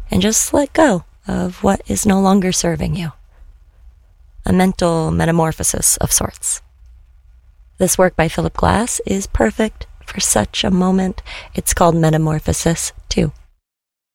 and just let go of what is no longer serving you. A mental metamorphosis of sorts. This work by Philip Glass is perfect for such a moment. It's called Metamorphosis 2.